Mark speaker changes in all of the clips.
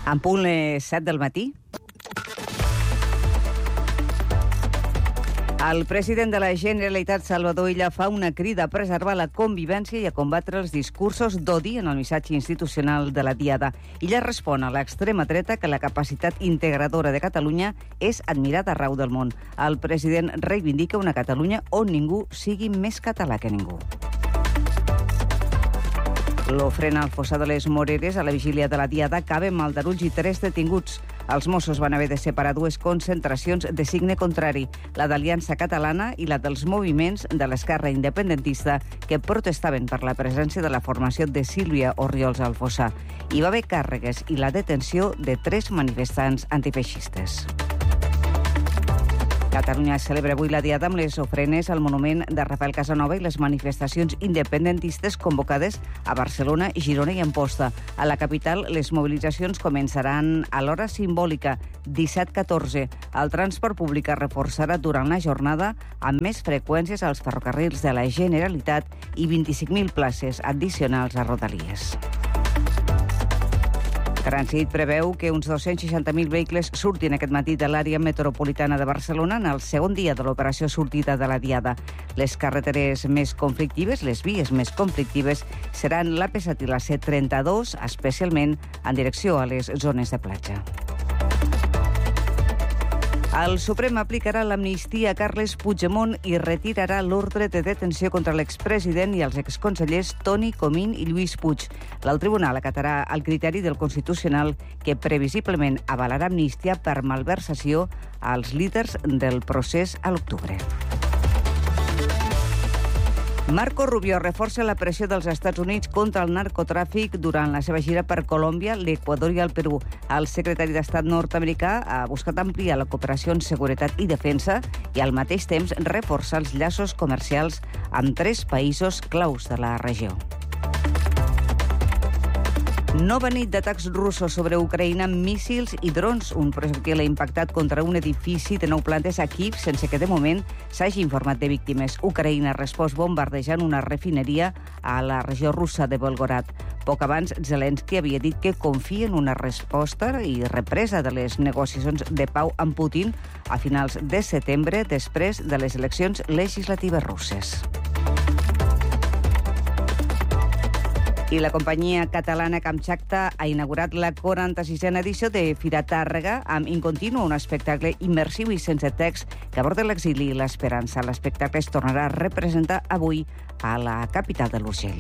Speaker 1: En punt les 7 del matí. El president de la Generalitat, Salvador Illa, fa una crida a preservar la convivència i a combatre els discursos d'odi en el missatge institucional de la Diada. Illa respon a l'extrema dreta que la capacitat integradora de Catalunya és admirada arreu del món. El president reivindica una Catalunya on ningú sigui més català que ningú. L'ofrena al fossar de les Moreres a la vigília de la Diada acaba amb aldarulls i 3 detinguts. Els Mossos van haver de separar 2 concentracions de signe contrari, la d'Aliança Catalana i la dels moviments de l'esquerra independentista que protestaven per la presència de la formació de Sílvia Orriols al fossar. Hi va haver càrregues i la detenció de 3 manifestants antifeixistes. Catalunya celebra avui la Diada amb les ofrenes al monument de Rafael Casanova i les manifestacions independentistes convocades a Barcelona, Girona i Amposta. A la capital, les mobilitzacions començaran a l'hora simbòlica, 17:14. El transport públic es reforçarà durant la jornada amb més freqüències als ferrocarrils de la Generalitat i 25.000 places addicionals a Rodalies. Trànsit preveu que uns 260.000 vehicles surtin aquest matí de l'àrea metropolitana de Barcelona en el segon dia de l'operació sortida de la Diada. Les carreteres més conflictives, les vies més conflictives, seran l'AP7 i la C32, especialment en direcció a les zones de platja. El Suprem aplicarà l'amnistia a Carles Puigdemont i retirarà l'ordre de detenció contra l'expresident i els exconsellers Toni Comín i Lluís Puig. El tribunal acatarà el criteri del Constitucional que previsiblement avalarà amnistia per malversació als líders del procés a l'octubre. Marco Rubio reforça la pressió dels Estats Units contra el narcotràfic durant la seva gira per Colòmbia, l'Equador i el Perú. El secretari d'Estat nord-americà ha buscat ampliar la cooperació en seguretat i defensa i al mateix temps reforçar els llaços comercials amb 3 països claus de la regió. Nova nit d'atacs russos sobre Ucraïna amb míssils i drons. Un projectil ha impactat contra un edifici de 9 plantes a Kyiv sense que de moment s'hagi informat de víctimes. Ucraïna ha respost bombardejant una refineria a la regió russa de Volgograd. Poc abans, Zelensky havia dit que confia en una resposta i represa de les negociacions de pau amb Putin a finals de setembre, després de les eleccions legislatives russes. I la companyia catalana Kamchatka ha inaugurat la 46a edició de Fira Tàrrega amb Incontinua, un espectacle immersiu i sense text que aborda l'exili i l'esperança. L'espectacle es tornarà a representar avui a la capital de l'Urgell.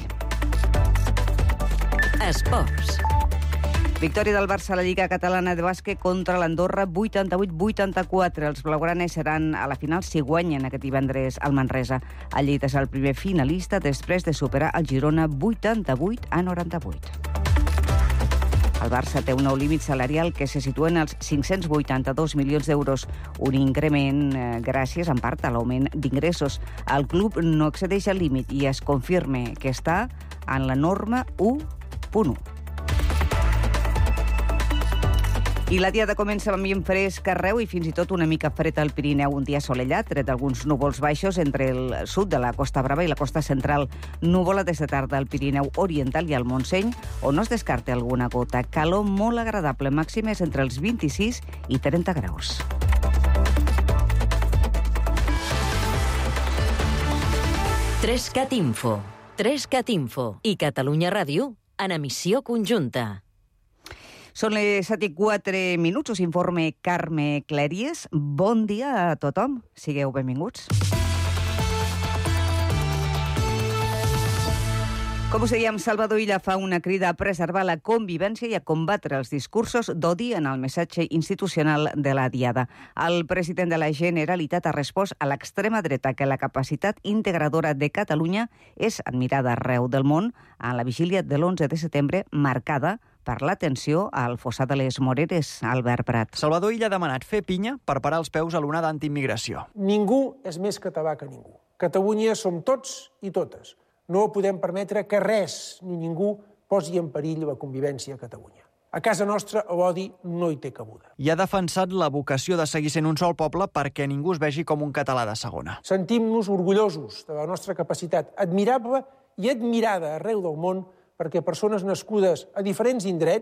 Speaker 2: Esports.
Speaker 1: Victòria del Barça a la Lliga Catalana de Bàsquet contra l'Andorra 88-84. Els blaugranes seran a la final si guanyen aquest divendres al Manresa. El Lleida és el primer finalista després de superar el Girona 88-98. El Barça té un nou límit salarial que se situa en els 582 milions d'euros, un increment gràcies en part a l'augment d'ingressos. El club no excedeix el límit i es confirma que està en la norma 1.1. I la Diada comença amb ambient fresc arreu i fins i tot una mica fred al Pirineu. Un dia assolellat, tret d'alguns núvols baixos entre el sud de la Costa Brava i la costa central. Núvola des de tarda al Pirineu oriental i al Montseny, on no es descarta alguna gota. Calor molt agradable, màximes entre els 26 i 30 graus.
Speaker 2: Trescat Info. Trescat Info i Catalunya Ràdio en emissió conjunta.
Speaker 1: Són les 7:04, us informe Carme Clèries. Bon dia a tothom. Sigueu benvinguts. Com us dèiem, Salvador Illa fa una crida a preservar la convivència i a combatre els discursos d'odi en el missatge institucional de la Diada. El president de la Generalitat ha respost a l'extrema dreta que la capacitat integradora de Catalunya és admirada arreu del món a la vigília de l'11 de setembre, marcada per l'atenció al fossar de les Moreres, Albert Prat.
Speaker 3: Salvador Illa ha demanat fer pinya per parar els peus a l'onada antiimmigració.
Speaker 4: Ningú és més català que ningú. Catalunya som tots i totes. No podem permetre que res ni ningú posi en perill la convivència a Catalunya. A casa nostra l'odi no hi té cabuda.
Speaker 3: I ha defensat la vocació de seguir sent un sol poble perquè ningú es vegi com un català de segona.
Speaker 4: Sentim-nos orgullosos de la nostra capacitat admirable i admirada arreu del món perquè persones nascudes a diferents indrets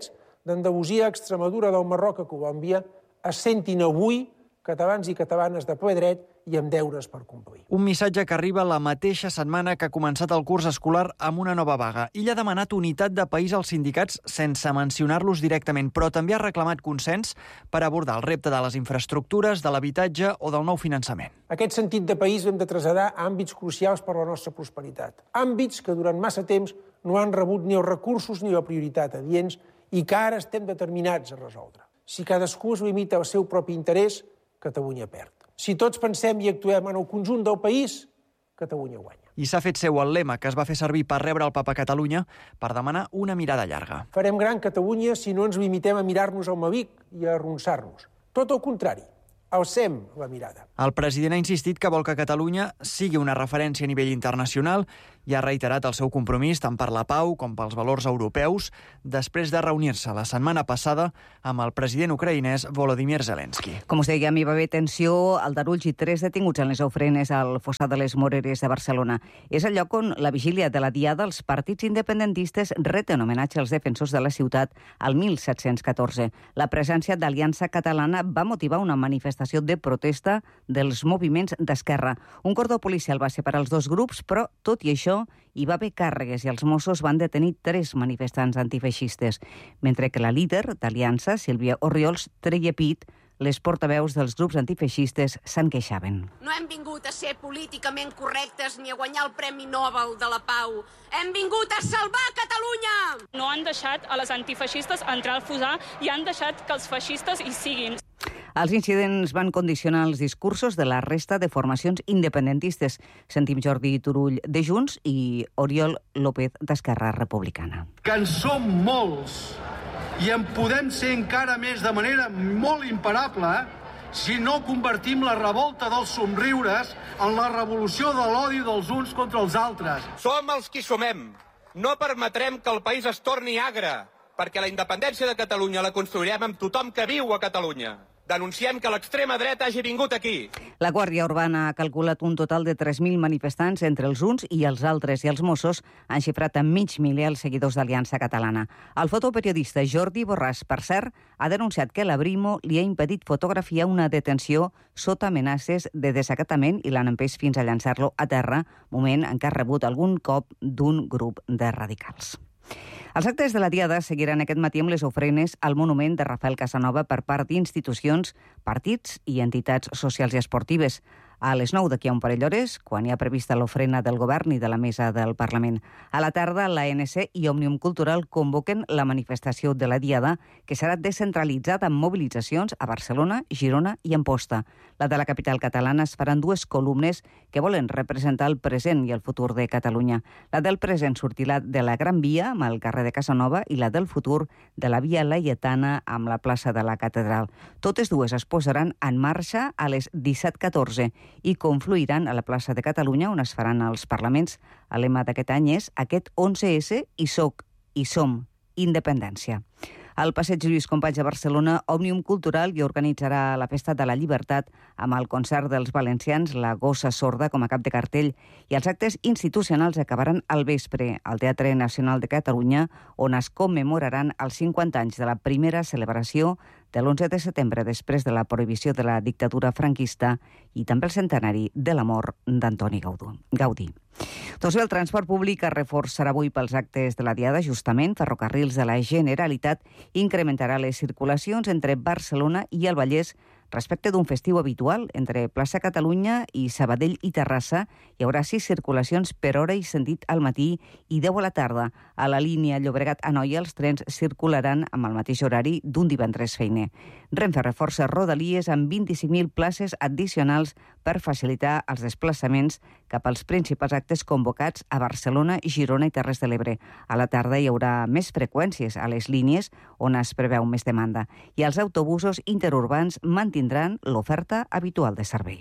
Speaker 4: d'Andalusia a Extremadura, del Marroc a Colòmbia, es sentin avui catalans i catalanes de ple dret i amb deures per complir.
Speaker 3: Un missatge que arriba la mateixa setmana que ha començat el curs escolar amb una nova vaga. Ell ha demanat unitat de país als sindicats sense mencionar-los directament, però també ha reclamat consens per abordar el repte de les infraestructures, de l'habitatge o del nou finançament.
Speaker 4: Aquest sentit de país l'hem de traslladar a àmbits crucials per a la nostra prosperitat. Àmbits que durant massa temps no han rebut ni els recursos ni la prioritat adients i que ara estem determinats a resoldre. Si cadascú es limita al seu propi interès, Catalunya perd. Si tots pensem i actuem en el conjunt del país, Catalunya guanya.
Speaker 3: I s'ha fet seu el lema que es va fer servir per rebre el Papa a Catalunya per demanar una mirada llarga.
Speaker 4: Farem gran Catalunya si no ens limitem a mirar-nos al Mavic i a arronsar-nos. Tot el contrari, alcem la mirada.
Speaker 3: El president ha insistit que vol que Catalunya sigui una referència a nivell internacional i ha reiterat el seu compromís tant per la pau com pels valors europeus després de reunir-se la setmana passada amb el president ucraïnès Volodymyr Zelensky.
Speaker 1: Com us dèiem, hi va haver tensió al Darulls i 3 detinguts en les ofrenes al fossat de les Moreres de Barcelona. És el lloc on la vigília de la Diada els partits independentistes reten homenatge als defensors de la ciutat al 1714. La presència d'Aliança Catalana va motivar una manifestació de protesta dels moviments d'esquerra. Un cordó policial va separar els dos grups, però, tot i això, hi va haver càrregues i els Mossos van detenir 3 manifestants antifeixistes, mentre que la líder d'Aliança, Sílvia Orriols, treia pit. Les portaveus dels grups antifeixistes se'n queixaven.
Speaker 5: No hem vingut a ser políticament correctes ni a guanyar el Premi Nobel de la Pau. Hem vingut a salvar Catalunya!
Speaker 6: No han deixat a les antifeixistes entrar al fossar i han deixat que els feixistes hi siguin.
Speaker 1: Els incidents van condicionar els discursos de la resta de formacions independentistes. Sentim Jordi Turull de Junts i Oriol López d'Esquerra Republicana.
Speaker 7: Que en som molts i en podem ser encara més de manera molt imparable si no convertim la revolta dels somriures en la revolució de l'odi dels uns contra els altres.
Speaker 8: Som els qui sumem. No permetrem que el país es torni agre, perquè la independència de Catalunya la construirem amb tothom que viu a Catalunya. Denunciem que l'extrema dreta hagi vingut aquí.
Speaker 1: La Guàrdia Urbana ha calculat un total de 3.000 manifestants entre els uns i els altres, i els Mossos han xifrat en 500.000 els seguidors d'Aliança Catalana. El fotoperiodista Jordi Borràs, per cert, ha denunciat que la Brimo li ha impedit fotografiar una detenció sota amenaces de desacatament i l'han empès fins a llançar-lo a terra, moment en què ha rebut algun cop d'un grup de radicals. Els actes de la Diada seguiran aquest matí amb les ofrenes al monument de Rafael Casanova per part d'institucions, partits i entitats socials i esportives. A les 9 d'aquí a un parell d'hores, quan hi ha prevista l'ofrena del govern i de la mesa del Parlament. A la tarda, l'ANC i Òmnium Cultural convoquen la manifestació de la Diada, que serà descentralitzada amb mobilitzacions a Barcelona, Girona i Amposta. La de la capital catalana es faran 2 columnes que volen representar el present i el futur de Catalunya. La del present sortirà de la Gran Via, amb el carrer de Casanova, i la del futur de la Via Laietana, amb la plaça de la Catedral. Totes dues es posaran en marxa a les 17:14 i confluiran a la plaça de Catalunya, on es faran els parlaments. El lema d'aquest any és aquest 11S i soc i som independència. Al Passeig Lluís Companys de Barcelona, Òmnium Cultural hi organitzarà la Festa de la Llibertat amb el concert dels valencians La Gossa Sorda com a cap de cartell, i els actes institucionals acabaran al vespre al Teatre Nacional de Catalunya, on es commemoraran els 50 anys de la primera celebració de l'11 de setembre després de la prohibició de la dictadura franquista i també el centenari de la mort d'Antoni Gaudí. Doncs bé, el transport públic es reforçarà avui pels actes de la Diada. Justament, Ferrocarrils de la Generalitat incrementarà les circulacions entre Barcelona i el Vallès respecte d'un festiu habitual. Entre Plaça Catalunya i Sabadell i Terrassa hi haurà 6 circulacions per hora i sentit al matí i 10 a la tarda. A la línia Llobregat-Anoia els trens circularan amb el mateix horari d'un divendres feiner. Renfe reforça Rodalies amb 25.000 places addicionals per facilitar els desplaçaments cap als principals actes convocats a Barcelona, Girona i Terres de l'Ebre. A la tarda hi haurà més freqüències a les línies on es preveu més demanda. I els autobusos interurbans mantindran l'oferta habitual de servei.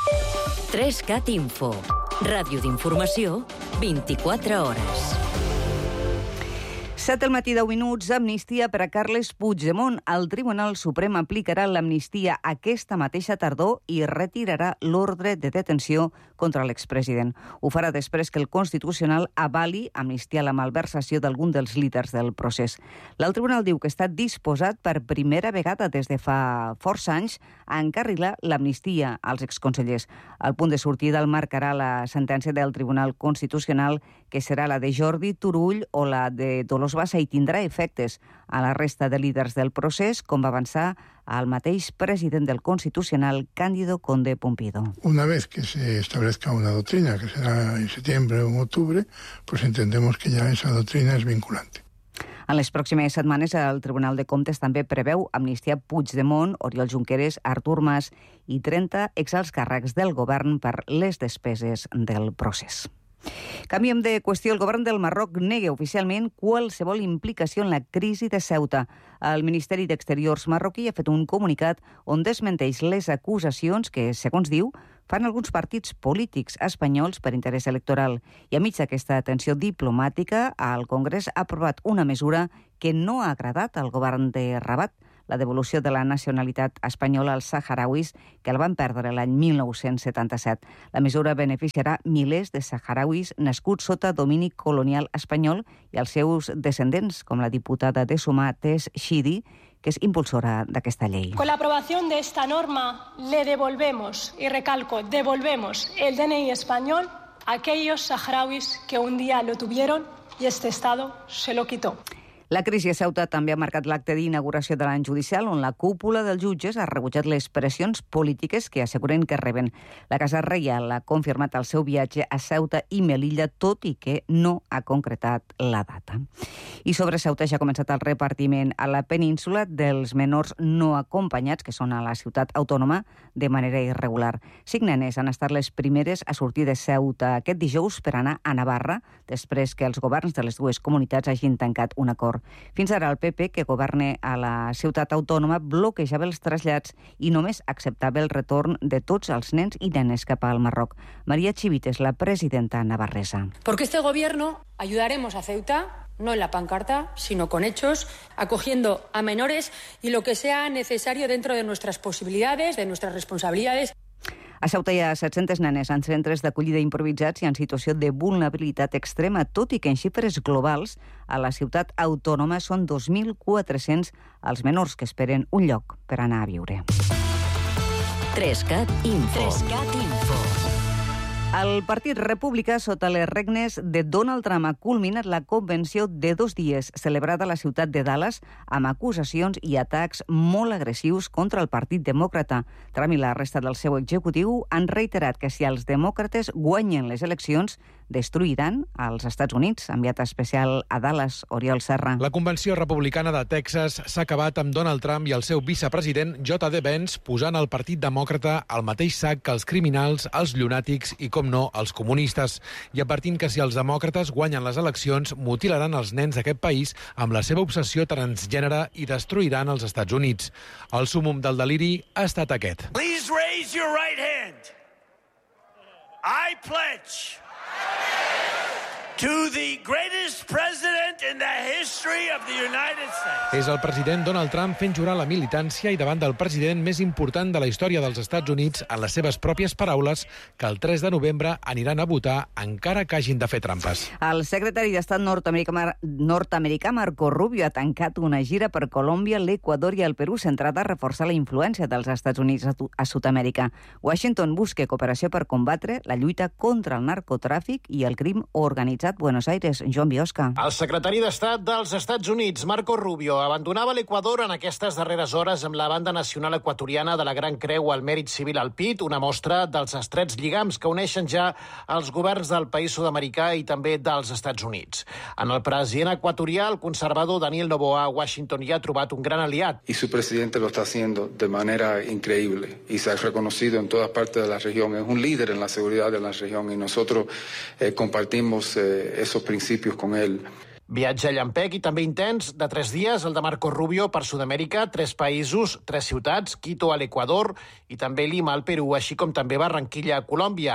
Speaker 2: 3CAT Info. Ràdio d'informació, 24 hores.
Speaker 1: 7:10, amnistia per a Carles Puigdemont. El Tribunal Suprem aplicarà l'amnistia aquesta mateixa tardor i retirarà l'ordre de detenció contra l'expresident. Ho farà després que el Constitucional avali amnistiar la malversació d'algun dels líders del procés. El Tribunal diu que està disposat per primera vegada des de fa força anys a encarrilar l'amnistia als exconsellers. El punt de sortida el marcarà la sentència del Tribunal Constitucional, que serà la de Jordi Turull o la de Dolors Bassa, i tindrà efectes a la resta de líders del procés, com va avançar el mateix president del Constitucional, Cándido Conde Pumpido.
Speaker 9: Una vez que se establezca una doctrina, que será en septiembre o en octubre, pues entendemos que ya esa doctrina es vinculante.
Speaker 1: En les pròximes setmanes, el Tribunal de Comptes també preveu amnistiar Puigdemont, Oriol Junqueras, Artur Mas i 30 exalts càrrecs del govern per les despeses del procés. Canviem de qüestió. El govern del Marroc nega oficialment qualsevol implicació en la crisi de Ceuta. El Ministeri d'Exteriors marroquí ha fet un comunicat on desmenteix les acusacions que, segons diu, fan alguns partits polítics espanyols per interès electoral. I enmig d'aquesta tensió diplomàtica, el Congrés ha aprovat una mesura que no ha agradat al govern de Rabat, la devolució de la nacionalitat espanyola als saharauis que el van perdre l'any 1977. La mesura beneficiarà milers de saharauis nascuts sota domini colonial espanyol i els seus descendents, com la diputada de Sumar, Tess Shidi, que és impulsora d'aquesta llei.
Speaker 10: Con la aprobación de esta norma le devolvemos, y recalco, devolvemos el DNI español a aquellos saharauis que un día lo tuvieron y este Estado se lo quitó.
Speaker 1: La crisi a Ceuta també ha marcat l'acte d'inauguració de l'any judicial, on la cúpula dels jutges ha rebutjat les pressions polítiques que asseguren que reben. La Casa Reial ha confirmat el seu viatge a Ceuta i Melilla, tot i que no ha concretat la data. I sobre Ceuta ja ha començat el repartiment a la península dels menors no acompanyats, que són a la ciutat autònoma, de manera irregular. 5 nenes han estat les primeres a sortir de Ceuta aquest dijous per anar a Navarra, després que els governs de les dues comunitats hagin tancat un acord. Fins ara el PP, que governa a la ciutat autònoma, bloquejava els trasllats i només acceptava el retorn de tots els nens i nenes cap al Marroc. María Chivites, la presidenta navarresa.
Speaker 11: Porque este gobierno ayudaremos a Ceuta, no en la pancarta, sino con hechos, acogiendo a menores y lo que sea necesario dentro de nuestras posibilidades, de nuestras responsabilidades.
Speaker 1: A Ceuta hi ha 700 nenes en centres d'acollida improvisats i en situació de vulnerabilitat extrema, tot i que en xifres globals a la ciutat autònoma són 2.400 els menors que esperen un lloc per anar a viure.
Speaker 2: 3CAT Info.
Speaker 1: El Partit Republicà, sota les regnes de Donald Trump, ha culminat la convenció de 2 dies celebrada a la ciutat de Dallas amb acusacions i atacs molt agressius contra el Partit Demòcrata. Trump i la resta del seu executiu han reiterat que si els demòcrates guanyen les eleccions, destruiran als Estats Units. Enviat especial a Dallas, Oriol Serra.
Speaker 12: La convenció republicana de Texas s'ha acabat amb Donald Trump i el seu vicepresident J.D. Vance posant el Partit Demòcrata al mateix sac que els criminals, els llunàtics i, com no, els comunistes, i advertint que si els demòcrates guanyen les eleccions, mutilaran els nens d'aquest país amb la seva obsessió transgènere i destruiran els Estats Units. El súmmum del deliri ha estat aquest.
Speaker 13: Please raise your right hand. I pledge to the greatest president in the history of the United States.
Speaker 12: És el president Donald Trump fent jurar la militància i davant del president més important de la història dels Estats Units, en les seves pròpies paraules, que el 3 de novembre aniran a votar encara que hagin de fer trampes.
Speaker 1: El secretari d'Estat nord-americà Marco Rubio ha tancat una gira per Colòmbia, l'Equador i el Perú centrada a reforçar la influència dels Estats Units a Sud-amèrica. Washington busca cooperació per combatre la lluita contra el narcotràfic i el crim organitzat. Buenos Aires, Joan Biosca.
Speaker 14: El secretari d'Estat dels Estats Units, Marco Rubio, abandonava l'Equador en aquestes darreres hores amb la banda nacional equatoriana de la Gran Creu al Mèrit Civil al pit, una mostra dels estrets lligams que uneixen ja els governs del país sud-americà i també dels Estats Units. En el president equatorià, el conservador Daniel Noboa, a Washington hi ha trobat un gran aliat.
Speaker 15: Y su presidente lo está haciendo de manera increíble y se ha reconocido en todas partes de la región. Es un líder en la seguridad de la región y nosotros compartimos esos principios con él.
Speaker 14: Viatge llampec i també intens de 3 dies, el de Marco Rubio per Sud-amèrica, 3 països, 3 ciutats, Quito a l'Equador i també Lima al Perú, així com també Barranquilla a Colòmbia.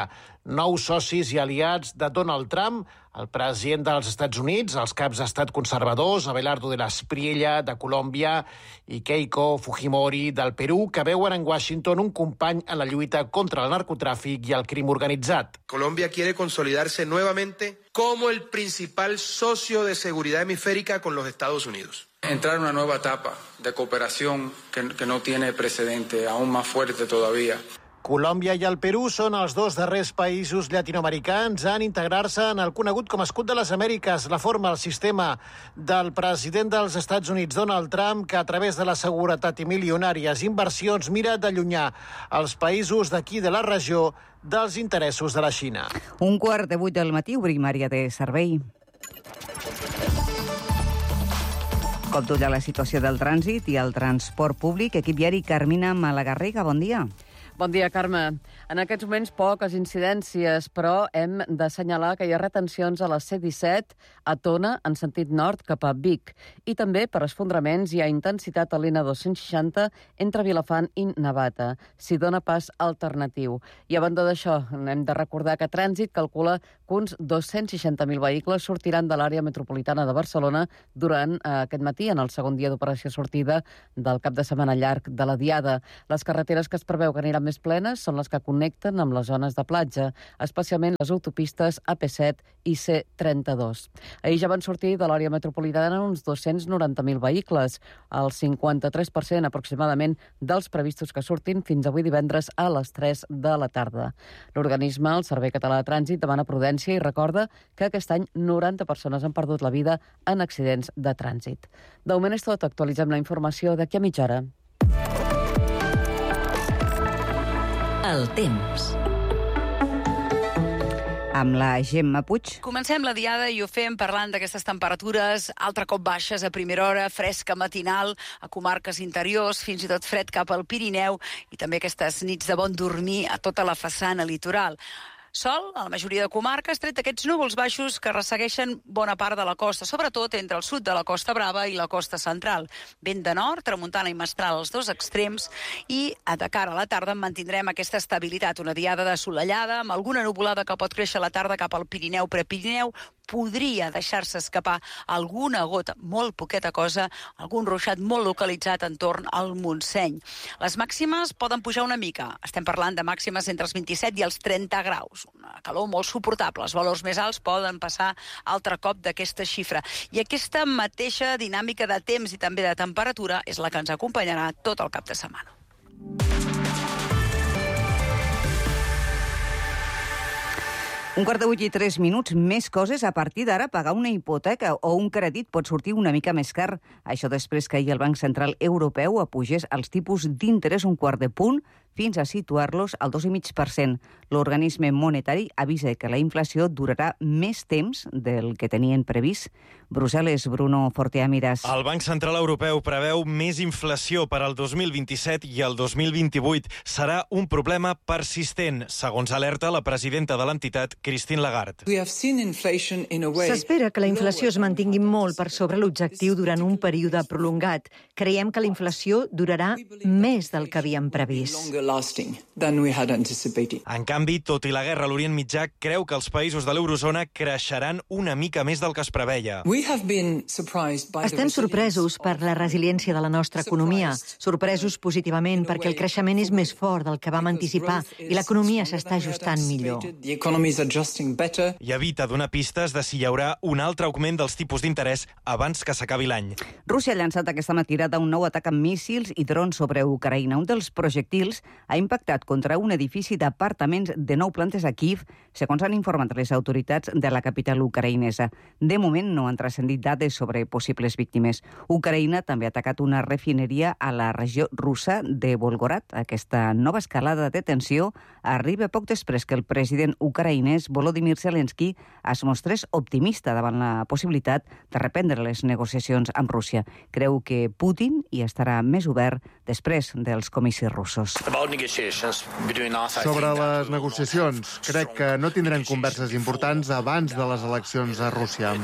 Speaker 14: nous socis i aliats de Donald Trump, el president dels Estats Units, els caps d'estat conservadors, Abelardo de la Espriella, de Colòmbia, i Keiko Fujimori, del Perú, que veuen en Washington un company en la lluita contra el narcotràfic i el crim organitzat.
Speaker 16: Colombia quiere consolidarse nuevamente como el principal socio de seguridad hemisférica con los Estados Unidos.
Speaker 15: Entrar en una nueva etapa de cooperación que no tiene precedente, aún más fuerte todavía.
Speaker 14: Colòmbia i el Perú són els dos darrers països llatinoamericans en integrar-se en el conegut com a escut de les Amèriques, la forma, el sistema del president dels Estats Units, Donald Trump, que a través de la seguretat i milionàries inversions mira d'allunyar els països d'aquí de la regió dels interessos de la Xina.
Speaker 1: 7:15 del matí, obrim àrea de servei. Com tot la situació del trànsit i el transport públic, equip viari Carmina Malagarriga, bon dia.
Speaker 17: Bon dia, Carme. En aquests moments poques incidències, però hem d'assenyalar que hi ha retencions a la C-17 a Tona, en sentit nord, cap a Vic. I també, per esfondraments, hi ha intensitat a l'N260 entre Vilafant i Navata. S'hi dona pas alternatiu. I a banda d'això, hem de recordar que Trànsit calcula que uns 260.000 vehicles sortiran de l'àrea metropolitana de Barcelona durant aquest matí, en el segon dia d'operació sortida del cap de setmana llarg de la Diada. Les carreteres que es preveu que aniran més plenes són les que connecten amb les zones de platja, especialment les autopistes AP7 i C32. Ahir ja van sortir de l'àrea metropolitana uns 290.000 vehicles, el 53% aproximadament dels previstos que surtin fins avui divendres a les 3 de la tarda. L'organisme, el Servei Català de Trànsit, demana prudència i recorda que aquest any 90 persones han perdut la vida en accidents de trànsit. De moment és tot. Actualitzem la informació d'aquí a mitja hora.
Speaker 2: El temps.
Speaker 1: Amb la Gemma Puig.
Speaker 18: Comencem la diada i ho fem parlant d'aquestes temperatures altre cop baixes a primera hora, fresca matinal a comarques interiors, fins i tot fred cap al Pirineu i també aquestes nits de bon dormir a tota la façana litoral. Sol a la majoria de comarques, tret d'aquests núvols baixos que ressegueixen bona part de la costa, sobretot entre el sud de la Costa Brava i la costa central. Vent de nord, tramuntana i mestral als dos extrems i de cara a la tarda mantindrem aquesta estabilitat, una diada assolellada amb alguna nuvolada que pot créixer a la tarda cap al Pirineu, Prepirineu, podria deixar-se escapar alguna gota, molt poqueta cosa, algun ruixat molt localitzat entorn al Montseny. Les màximes poden pujar una mica. Estem parlant de màximes entre els 27 i els 30 graus. Una calor molt suportable. Els valors més alts poden passar altre cop d'aquesta xifra. I aquesta mateixa dinàmica de temps i també de temperatura és la que ens acompanyarà tot el cap de setmana.
Speaker 1: 7:03. Més coses. A partir d'ara, pagar una hipoteca o un crèdit pot sortir una mica més car. Això després que ahir el Banc Central Europeu apugés els tipus d'interès un quart de punt fins a situar-los al 2,5%. L'organisme monetari avisa que la inflació durarà més temps del que tenien previst. Brussel·les, Bruno Fortea Miras.
Speaker 19: El Banc Central Europeu preveu més inflació per al 2027 i el 2028. Serà un problema persistent, segons alerta la presidenta de l'entitat, Christine Lagarde.
Speaker 20: S'espera que la inflació es mantingui molt per sobre l'objectiu durant un període prolongat. Creiem que la inflació durarà més del que havíem previst.
Speaker 19: En canvi, tot i la guerra a l'Orient Mitjà, creu que els països de l'eurozona creixeran una mica més del que es preveia.
Speaker 20: Estem sorpresos per la resiliència de la nostra economia, sorpresos positivament perquè el creixement és més fort del que vam anticipar i l'economia s'està ajustant millor.
Speaker 19: I evita donar pistes de si hi haurà un altre augment dels tipus d'interès abans que s'acabi l'any.
Speaker 1: Rússia ha llançat aquesta matinada un nou atac amb míssils i drons sobre Ucraïna. Un dels projectils ha impactat contra un edifici d'apartaments de 9 plantes a Kyiv, segons han informat les autoritats de la capital ucraïnesa. De moment no han transcendit dades sobre possibles víctimes. Ucraïna també ha atacat una refineria a la regió russa de Volgograd. Aquesta nova escalada de tensió arriba poc després que el president ucraïnès Volodymyr Zelensky es mostrés optimista davant la possibilitat de reprendre les negociacions amb Rússia. Creu que Putin hi estarà més obert després dels comicis russos.
Speaker 21: Sobre les negociacions, crec que no tindrem converses importants abans de les eleccions a Rússia.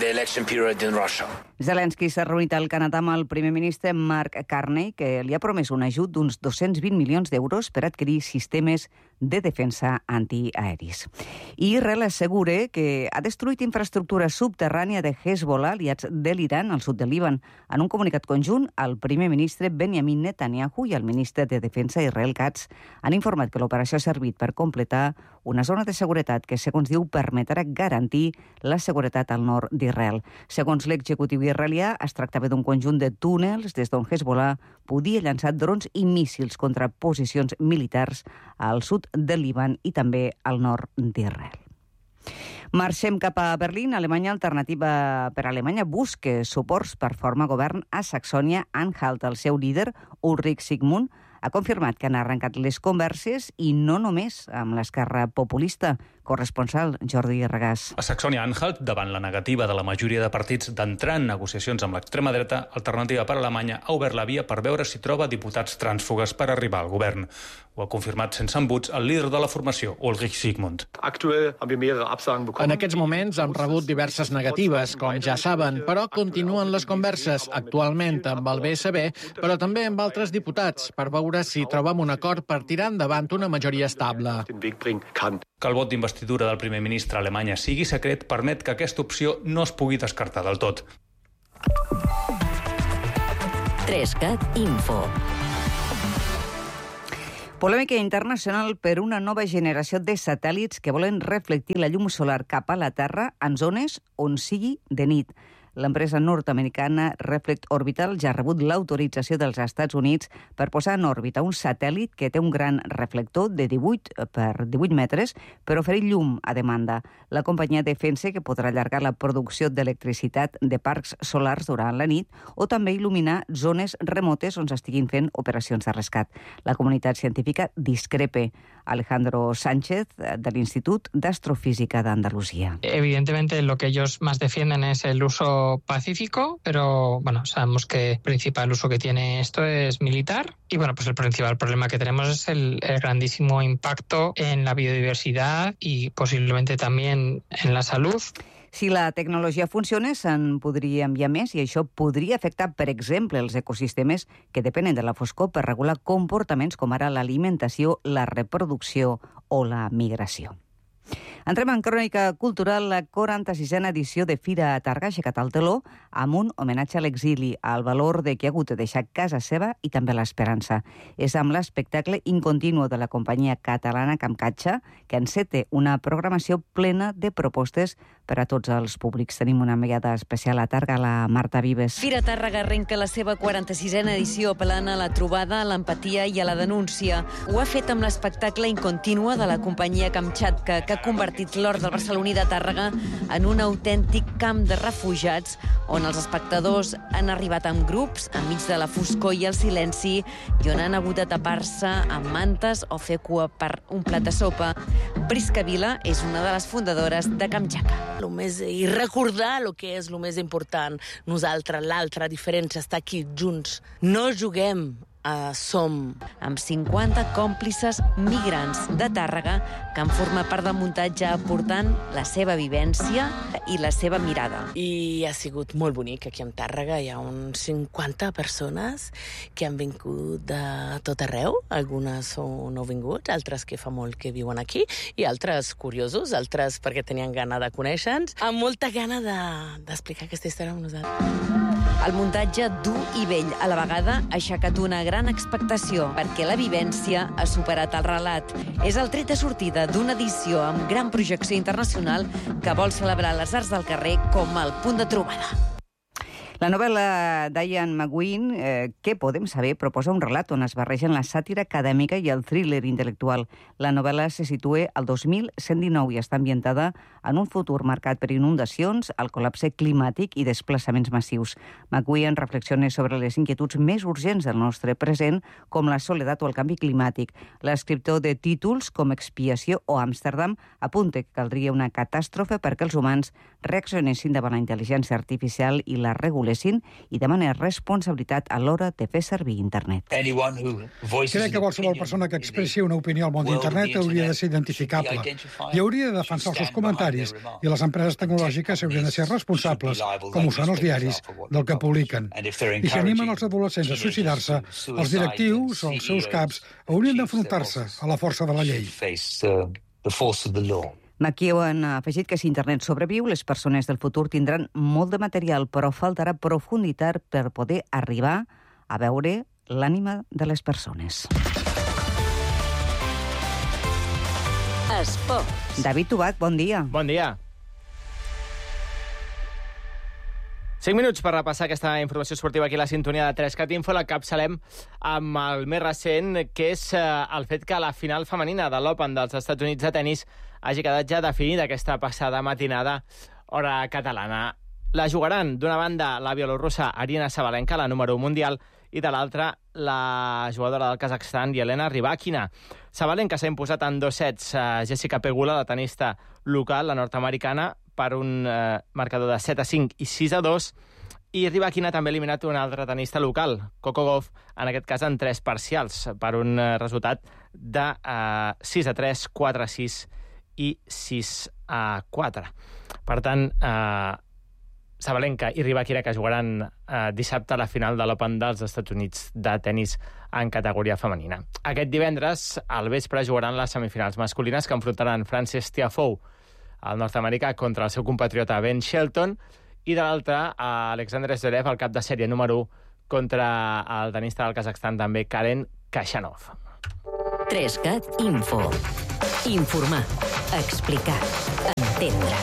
Speaker 1: Zelensky s'ha reunit al Canadà amb el primer ministre Mark Carney, que li ha promès un ajut d'uns 220 milions d'euros per adquirir sistemes de defensa antiaeris. I Israel assegura que ha destruït infraestructura subterrània de Hezbollah, aliats de l'Iran, al sud de Líban. En un comunicat conjunt, el primer ministre Benjamin Netanyahu i el ministre de Defensa Israel Katz han informat que l'operació ha servit per completar una zona de seguretat que, segons diu, permetrà garantir la seguretat al nord d'Israel. Segons l'executiu israelià, es tractava d'un conjunt de túnels des d'on Hezbollah podia llançar drons i míssils contra posicions militars al sud del Líban i també al nord d'Israel. Marxem cap a Berlín. Alemanya Alternativa per Alemanya busca suports per formar govern a Saxònia-Anhalt. El seu líder, Ulrich Sigmund, ha confirmat que han arrencat les converses i no només amb l'esquerra populista. Corresponsal Jordi Regàs.
Speaker 4: A Saxònia-Anhalt, davant la negativa de la majoria de partits d'entrar en negociacions amb l'extrema dreta, Alternativa per Alemanya ha obert la via per veure si troba diputats trànsfugues per arribar al govern. Ho ha confirmat sense embuts el líder de la formació, Ulrich Sigmund.
Speaker 22: En aquests moments hem rebut diverses negatives, com ja saben, però continuen les converses, actualment amb el BSB, però també amb altres diputats, per veure si trobem un acord per tirar endavant una majoria estable.
Speaker 4: Que el vot d'investidura del primer ministre a Alemanya sigui secret permet que aquesta opció no es pugui descartar del tot.
Speaker 2: 3CAT Info.
Speaker 1: Polèmica internacional per una nova generació de satèl·lits que volen reflectir la llum solar cap a la Terra en zones on sigui de nit. L'empresa nord-americana Reflect Orbital ja ha rebut l'autorització dels Estats Units per posar en òrbita un satèl·lit que té un gran reflector de 18 per 18 metres per oferir llum a demanda. La companyia defensa que podrà allargar la producció d'electricitat de parcs solars durant la nit o també il·luminar zones remotes on s'estiguin fent operacions de rescat. La comunitat científica discrepa. Alejandro Sánchez, del Institut d'Astrofísica d'Andalusia.
Speaker 23: Evidentemente lo que ellos más defienden es el uso pacífico, pero bueno, sabemos que el principal uso que tiene esto es militar y bueno, pues el principal problema que tenemos es el grandísimo impacto en la biodiversidad y posiblemente también en la salud.
Speaker 1: Si la tecnologia funciona, se'n podria enviar més i això podria afectar, per exemple, els ecosistemes que depenen de la foscor per regular comportaments com ara l'alimentació, la reproducció o la migració. Entrem en crònica cultural. La 46a edició de Fira Targa ha aixecat el teló amb un homenatge a l'exili, al valor de qui ha hagut de deixar casa seva i també l'esperança. És amb l'espectacle incontínuo de la companyia catalana Camcatxa que enceta una programació plena de propostes per a tots els públics. Tenim una enviada especial a Targa, la Marta Vives.
Speaker 2: Fira Tàrrega arrenca la seva 46a edició apel·lant a la trobada, a l'empatia i a la denúncia. Ho ha fet amb l'espectacle incontínua de la companyia Kamchatka, que ha convertit l'hort del barceloní de Tàrrega en un autèntic camp de refugiats on els espectadors han arribat amb grups enmig de la foscor i el silenci i on han hagut de tapar-se amb mantes o fer cua per un plat de sopa. Prisca Vila és una de les fundadores de Kamchatka.
Speaker 24: I recordar el que és el més important. Nosaltres, l'altra diferència, està aquí, junts. No juguem, som.
Speaker 2: Amb 50 còmplices migrants de Tàrrega que han format part del muntatge aportant la seva vivència i la seva mirada.
Speaker 24: I ha sigut molt bonic aquí a Tàrrega. Hi ha uns 50 persones que han vingut de tot arreu. Algunes són nouvinguts, altres que fa molt que viuen aquí i altres curiosos, altres perquè tenien gana de conèixer-nos, amb molta gana d'explicar aquesta història amb nosaltres.
Speaker 2: El muntatge dur i vell a la vegada ha aixecat una gran expectació perquè la vivència ha superat el relat. És el tret de sortida d'una edició amb gran projecció internacional que vol celebrar les arts del carrer com el punt de trobada.
Speaker 1: La novel·la d'Ian McGuinn, Què podem saber?, proposa un relat on es barregen la sàtira acadèmica i el thriller intel·lectual. La novel·la se situa al 2119 i està ambientada en un futur marcat per inundacions, el col·lapse climàtic i desplaçaments massius. McGuinn reflexiona sobre les inquietuds més urgents del nostre present, com la soledat o el canvi climàtic. L'escriptor de títols com Expiació o Amsterdam apunta que caldria una catàstrofe perquè els humans reaccionessin davant la intel·ligència artificial i la regulació manipulessin i demana responsabilitat a l'hora de fer servir internet.
Speaker 3: Crec que qualsevol persona que expressi una opinió al món d'internet hauria de ser identificable i hauria de defensar els seus comentaris, i les empreses tecnològiques haurien de ser responsables, com ho són els diaris, del que publiquen. I si animen els adolescents a suïcidar-se, els directius o els seus caps haurien d'enfrontar-se a la força de la llei.
Speaker 1: McKeown ha afegit que si internet sobreviu, les persones del futur tindran molt de material, però faltarà profunditat per poder arribar a veure l'ànima de les persones.
Speaker 2: Esports.
Speaker 1: David Tubach, bon dia.
Speaker 5: Bon dia. 5 minuts per repassar aquesta informació esportiva aquí a la sintonia de 3CAT Info. La capçalem amb el més recent, que és el fet que la final femenina de l'Open dels Estats Units de tenis hagi quedat ja definida aquesta passada matinada, hora catalana. La jugaran, d'una banda, la bielorrussa Aryna Sabalenka, la número 1 mundial, i de l'altra, la jugadora del Kazakhstan, Yelena Rybakina. Sabalenka s'ha imposat en 2 sets a Jessica Pegula, la tenista local, la nord-americana, per un marcador de 7-5 i 6-2, i Rybakina també ha eliminat un altre tenista local, Coco Gauff, en aquest cas en 3 parcials, per un resultat de 6-3, 4-6 i 6-4. Per tant, Sabalenka i Rybakina, que jugaran dissabte a la final de l'Open dels Estats Units de tenis en categoria femenina. Aquest divendres, al vespre, jugaran les semifinals masculines, que enfrontaran Frances Tiafoe, el nord-americà, contra el seu compatriota Ben Shelton, i de l'altre, Alexander Zverev, el cap de sèrie número 1, contra el tenista del Kazakhstan, també Karen Khachanov.
Speaker 2: 3CAT Info. Informar, explicar, entendre.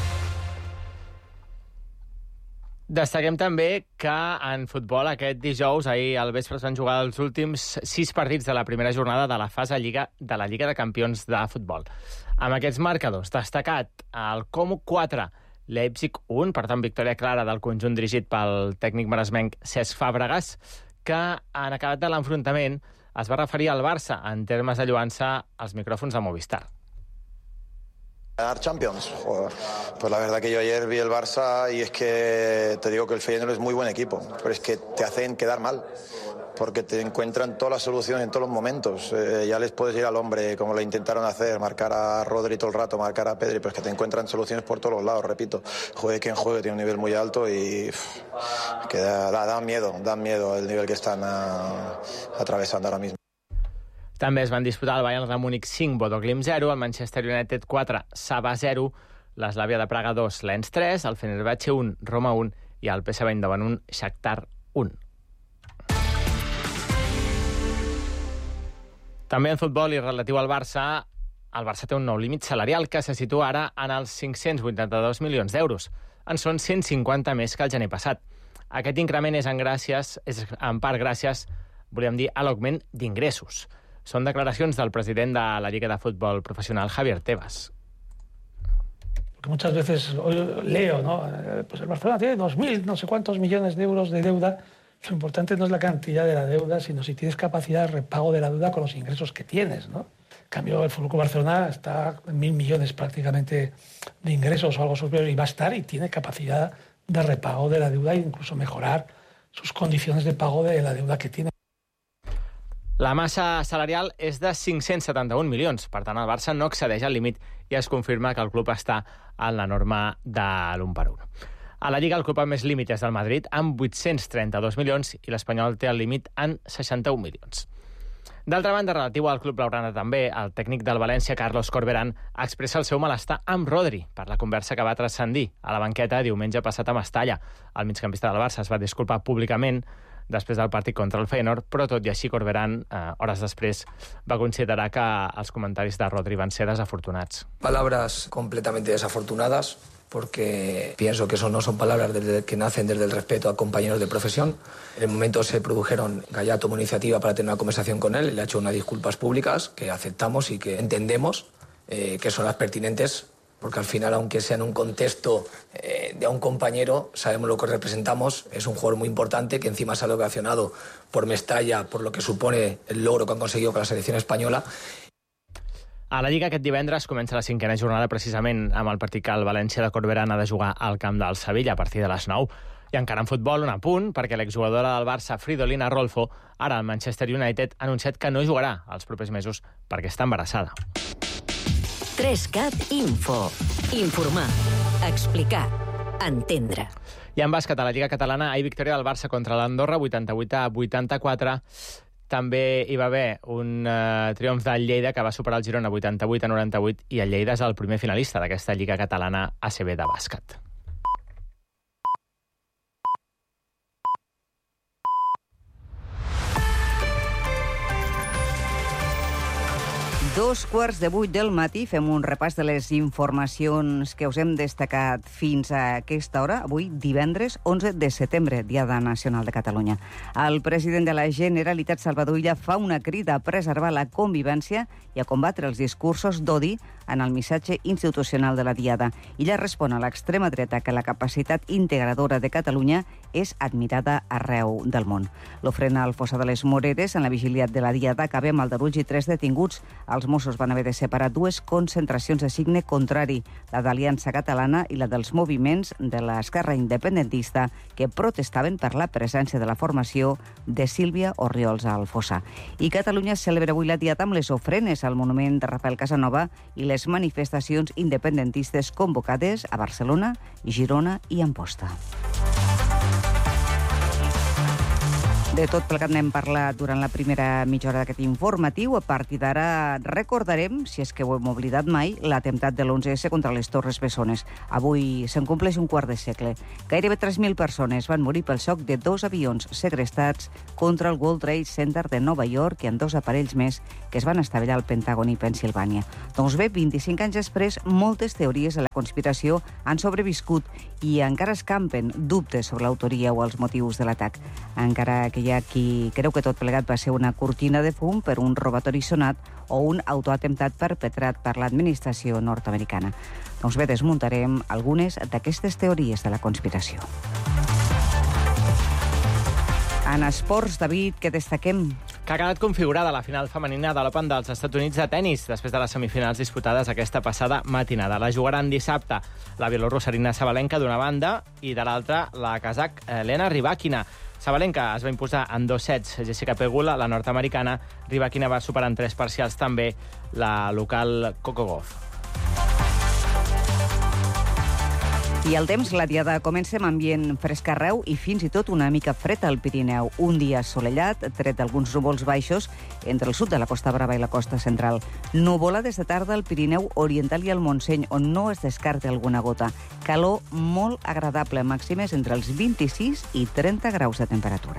Speaker 5: Destaquem també que en futbol aquest dijous, ahir al vespre, es van jugar els últims 6 partits de la primera jornada de la fase de la Lliga de Campions de Futbol. Amb aquests marcadors, destacat el Como 4, Leipzig 1, per tant, victòria clara del conjunt dirigit pel tècnic maresmenc Cesc Fàbregas, que en acabat de l'enfrontament es va referir al Barça en termes de lloança als micròfons de Movistar.
Speaker 6: Ganar Champions. Pues la verdad que yo ayer vi el Barça y es que te digo que el Feyenoord es muy buen equipo, pero es que te hacen quedar mal, porque te encuentran todas las soluciones en todos los momentos. Ya les puedes ir al hombre, como lo intentaron hacer, marcar a Rodri todo el rato, marcar a Pedri, pues que te encuentran soluciones por todos los lados, repito. Juegue quien juegue, tiene un nivel muy alto y que da miedo el nivel que están atravesando ahora mismo.
Speaker 5: També es van disputar el Bayern de Múnich 5, Bodo Glimt 0, el Manchester United 4, Saba 0, l'Slavia de Praga 2, Lens 3, el Fenerbahce 1, Roma 1 i el PSV Eindhoven 1, Shakhtar 1. També en futbol i relatiu al Barça, el Barça té un nou límit salarial que se situa ara en els 582 milions d'euros. En són 150 més que el gener passat. Aquest increment és en part gràcies, volíem dir, a l'augment d'ingressos. Són declaracions del president de la Lliga de Fútbol Profesional, Javier Tebas.
Speaker 7: Porque muchas veces leo, ¿no? Pues el Barcelona tiene 2.000, no sé cuántos millones de euros de deuda. Lo importante no es la cantidad de la deuda, sino si tienes capacidad de repago de la deuda con los ingresos que tienes, ¿no? En cambio, el Fútbol Barcelona está en 1.000 millones prácticamente de ingresos o algo superior, y va a estar y tiene capacidad de repago de la deuda e incluso mejorar sus condiciones de pago de la deuda que tiene.
Speaker 5: La massa salarial és de 571 milions. Per tant, el Barça no excedeix el límit i es confirma que el club està en la norma de l'1-1. A la Lliga, el club amb més límit és del Madrid, amb 832 milions, i l'Espanyol té el límit en 61 milions. D'altra banda, relatiu al club blaugrana també, el tècnic del València, Carlos Corberán, expressa el seu malestar amb Rodri per la conversa que va transcendir a la banqueta diumenge passat a Mestalla. El migcampista del Barça es va disculpar públicament després del partit contra el Feyenoord, però tot i així Corberán, hores després, va considerar que els comentaris de Rodri van ser desafortunats.
Speaker 25: Palabras completamente desafortunadas, porque pienso que eso no son palabras que nacen desde el respeto a compañeros de profesión. En el momento se produjeron, Gallá tomó iniciativa para tener una conversación con él, le ha hecho unas disculpas públicas que aceptamos y que entendemos que son las pertinentes, porque al final, aunque sea en un contexto de un compañero, sabemos lo que representamos, es un jugador muy importante, que encima se ha ovacionado por Mestalla, por lo que supone el logro que han conseguido con la selección española.
Speaker 5: A la Lliga aquest divendres comença la 5a jornada precisament amb el partit que el València de Corberán ha de jugar al camp del Sevilla a partir de les 9. I encara en futbol, un apunt, perquè l'exjugadora del Barça, Fridolina Rolfo, ara al Manchester United, ha anunciat que no jugarà els propers mesos perquè està embarassada.
Speaker 8: 3CAT Info. Informar, explicar, entendre.
Speaker 5: I en bàsquet, a la Lliga Catalana, hi ha victòria del Barça contra l'Andorra, 88-84. També hi va haver un triomf del Lleida, que va superar el Girona 88-98, i el Lleida és el primer finalista d'aquesta Lliga Catalana ACB de bàsquet.
Speaker 1: Dos quarts de 8 del matí fem un repàs de les informacions que us hem destacat fins a aquesta hora, avui divendres 11 de setembre, Diada Nacional de Catalunya. El president de la Generalitat, Salvador Illa, fa una crida a preservar la convivència i a combatre els discursos d'odi en el missatge institucional de la Diada. Illa respon a l'extrema dreta que la capacitat integradora de Catalunya és admirada arreu del món. L'ofrena al Fossar de les Moreres en la vigília de la Diada acaba amb aldarulls i 3 detinguts. Els Mossos van haver de separar dues concentracions de signe contrari, la d'Aliança Catalana i la dels moviments de l'esquerra independentista que protestaven per la presència de la formació de Sílvia Orriols al Fossar. I Catalunya celebra avui la Diada amb les ofrenes al monument de Rafael Casanova i les manifestacions independentistes convocades a Barcelona, Girona i Amposta. De tot plegat n'hem parlat durant la primera mitja hora d'aquest informatiu. A partir d'ara recordarem, si és que ho hem oblidat mai, l'atemptat de l'11S contra les Torres Bessones. Avui se'n compleix un quart de segle. Gairebé 3.000 persones van morir pel xoc de 2 avions segrestats contra el World Trade Center de Nova York i en 2 aparells més que es van estavellar al Pentàgon i Pennsilvània. Doncs bé, 25 anys després, moltes teories de la conspiració han sobreviscut i encara escampen dubtes sobre l'autoria o els motius de l'atac. Encara que hi ha qui creu que tot plegat va ser una cortina de fum per un robatori sonat o un autoatemptat perpetrat per l'administració nord-americana. Doncs bé, desmuntarem algunes d'aquestes teories de la conspiració. En esports, David, què destaquem?
Speaker 5: Que ha quedat configurada la final femenina de l'Open dels Estats Units de tennis després de les semifinals disputades aquesta passada matinada. La jugaran dissabte la bielorrussa Aryna Sabalenka d'una banda i de l'altra la kazakh Elena Rybakina. Sabalenka es va imposar en 2 sets Jessica Pegula, la nord-americana. Rybakina va superar en 3 parcials també la local Coco Gauff. I el temps, la Diada comença amb ambient fresc arreu i fins i tot una mica fred al Pirineu. Un dia assolellat, tret d'alguns núvols baixos entre el sud de la Costa Brava i la costa central. Nuvolades de tarda al Pirineu oriental i al Montseny, on no es descarta alguna gota. Calor molt agradable, màximes entre els 26 i 30 graus de temperatura.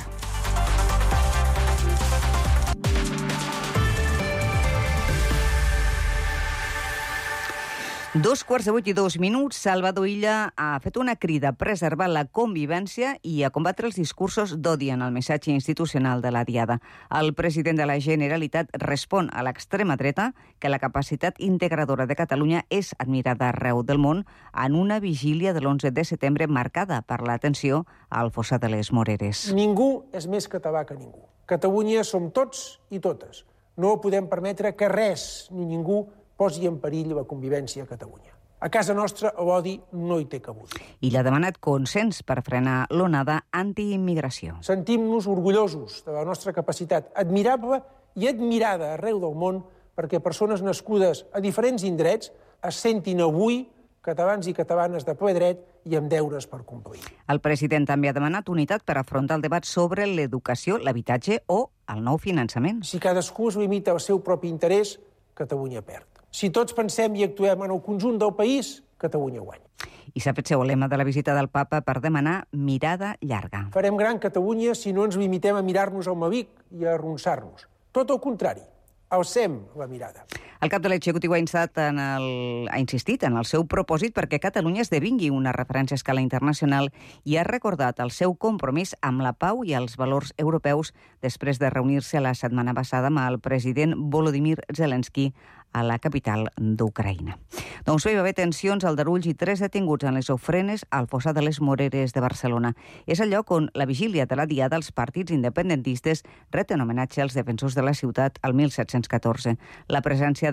Speaker 5: 2:08 Salvador Illa ha fet una crida a preservar la convivència i a combatre els discursos d'odi en el missatge institucional de la Diada. El president de la Generalitat respon a l'extrema dreta que la capacitat integradora de Catalunya és admirada arreu del món en una vigília de l'11 de setembre marcada per l'atenció al Fossar de les Moreres.
Speaker 9: Ningú és més català que ningú. Catalunya som tots i totes. No podem permetre que res ni ningú posi en perill la convivència a Catalunya. A casa nostra l'odi no hi té cabut.
Speaker 1: I l'ha demanat consens per frenar l'onada antiimmigració.
Speaker 9: Sentim-nos orgullosos de la nostra capacitat admirable i admirada arreu del món perquè persones nascudes a diferents indrets es sentin avui catalans i catalanes de ple dret i amb deures per complir.
Speaker 1: El president també ha demanat unitat per afrontar el debat sobre l'educació, l'habitatge o el nou finançament.
Speaker 9: Si cadascú es limita al seu propi interès, Catalunya perd. Si tots pensem i actuem en el conjunt del país, Catalunya guanya.
Speaker 1: I s'ha fet seu el lema de la visita del papa per demanar mirada llarga.
Speaker 9: Farem gran Catalunya si no ens limitem a mirar-nos al mavic i a arronsar-nos. Tot el contrari, alcem la mirada.
Speaker 1: El cap de l'executiu ha insistit en el seu propòsit perquè Catalunya esdevingui una referència a escala internacional i ha recordat el seu compromís amb la pau i els valors europeus després de reunir-se la setmana passada amb el president Volodymyr Zelensky a la capital d'Ucraïna. Doncs bé, hi va haver tensions, aldarulls i 3 detinguts en les ofrenes al Fossar de les Moreres de Barcelona. És el lloc on la vigília de la Diada els partits independentistes reten homenatge als defensors de la ciutat al 1714. La presència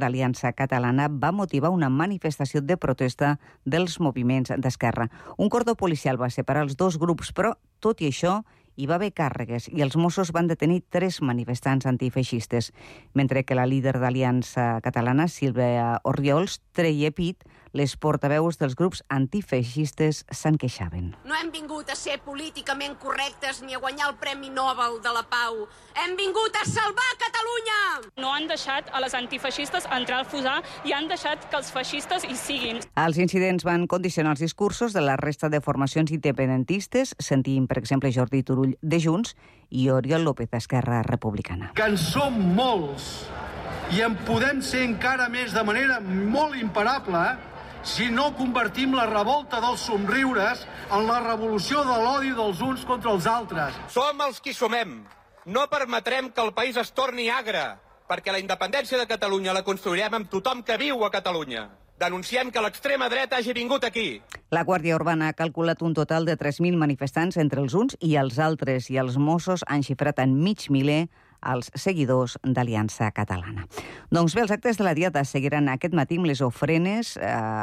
Speaker 1: d'Aliança Catalana va motivar una manifestació de protesta dels moviments d'esquerra. Un cordó policial va separar els dos grups, però, tot i això, hi va haver càrregues i els Mossos van detenir 3 manifestants antifeixistes, mentre que la líder d'Aliança Catalana, Sílvia Orriols, treia pit, les portaveus dels grups antifeixistes se'n queixaven.
Speaker 10: No hem vingut a ser políticament correctes ni a guanyar el Premi Nobel de la Pau. Hem vingut a salvar Catalunya!
Speaker 11: No han deixat a les antifeixistes entrar al Fossar i han deixat que els feixistes hi siguin.
Speaker 1: Els incidents van condicionar els discursos de la resta de formacions independentistes. Sentim, per exemple, Jordi Turull de Junts i Oriol López d'Esquerra Republicana.
Speaker 12: Que en som molts i en podem ser encara més de manera molt imparable si no convertim la revolta dels somriures en la revolució de l'odi dels uns contra els altres.
Speaker 13: Som els qui somem. No permetrem que el país es torni agre, perquè la independència de Catalunya la construirem amb tothom que viu a Catalunya. Denunciem que l'extrema dreta hagi vingut aquí.
Speaker 1: La Guàrdia Urbana ha calculat un total de 3.000 manifestants entre els uns i els altres, i els Mossos han xifrat en 500.000 als seguidors d'Aliança Catalana. Doncs bé, els actes de la Diada seguiran aquest matí amb les ofrenes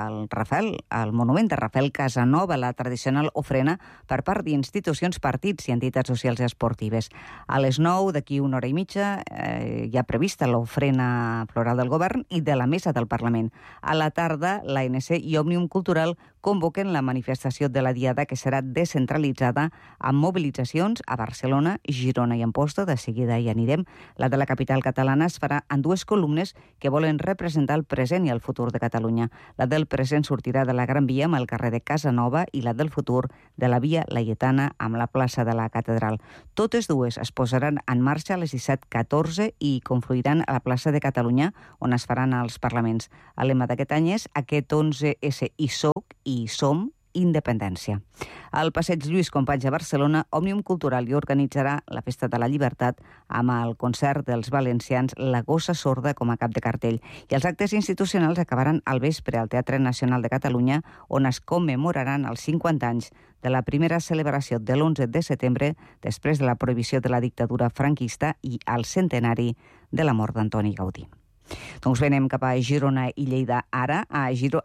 Speaker 1: al monument de Rafael Casanova, la tradicional ofrena per part d'institucions, partits i entitats socials i esportives. A les 9, d'aquí una hora i mitja, hi ha prevista l'ofrena floral del govern i de la Mesa del Parlament. A la tarda, l'ANC i Òmnium Cultural convoquen la manifestació de la Diada, que serà descentralitzada amb mobilitzacions a Barcelona, Girona i Amposta. De seguida hi anirem. La de la capital catalana es farà en 2 columnes que volen representar el present i el futur de Catalunya. La del present sortirà de la Gran Via amb el carrer de Casanova i la del futur de la Via Laietana amb la plaça de la Catedral. Totes dues es posaran en marxa a les 17:14 i confluiran a la plaça de Catalunya, on es faran els parlaments. El lema d'aquest any és aquest 11S i soc i som independència. Al Passeig Lluís Companys a Barcelona, Òmnium Cultural hi organitzarà la Festa de la Llibertat amb el concert dels valencians La Gossa Sorda com a cap de cartell. I els actes institucionals acabaran al vespre al Teatre Nacional de Catalunya, on es commemoraran els 50 anys de la primera celebració de l'11 de setembre, després de la prohibició de la dictadura franquista i al centenari de la mort d'Antoni Gaudí. Doncs venem cap a Girona i Lleida. Ara, a